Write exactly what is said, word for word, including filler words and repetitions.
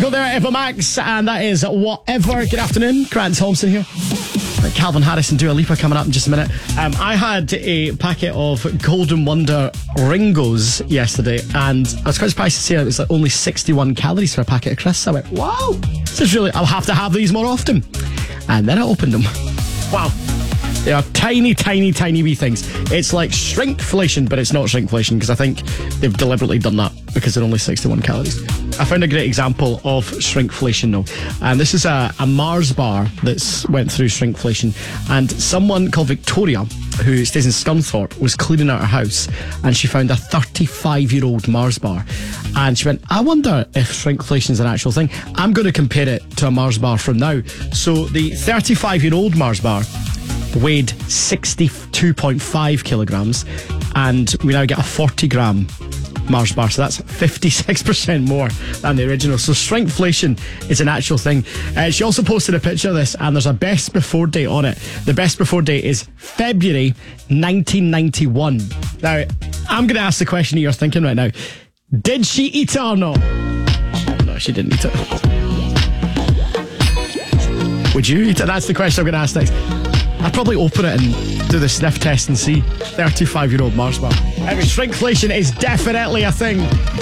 Tycho there, Eva Max, and that is Whatever. Good afternoon, Grant Thompson here. Calvin Harris and Dua Lipa coming up in just a minute. Um, I had a packet of Golden Wonder Ringos yesterday, and I was quite surprised to see it was like only sixty-one calories for a packet of crisps. I went, wow, this is really, I'll have to have these more often. And then I opened them. Wow. They are tiny, tiny, tiny wee things. It's like shrinkflation, but it's not shrinkflation because I think they've deliberately done that because they're only sixty-one calories. I found a great example of shrinkflation though. And this is a, a Mars bar that's went through shrinkflation. And someone called Victoria, who stays in Scunthorpe, was cleaning out her house and she found a thirty-five-year-old Mars bar. And she went, I wonder if shrinkflation is an actual thing. I'm going to compare it to a Mars bar from now. So the thirty-five-year-old Mars bar weighed sixty-two point five kilograms, and we now get a forty gram Mars bar, so that's fifty-six percent more than the original. So shrinkflation is an actual thing. Uh, she also posted a picture of this, and there's a best before date on it. The best before date is February nineteen ninety-one. Now, I'm going to ask the question that you're thinking right now. Did she eat it or not? No, she didn't eat it. Would you eat it? That's the question I'm going to ask next. I'd probably open it and do the sniff test and see. thirty-five-year-old Mars bar. Anyway, shrinkflation is definitely a thing.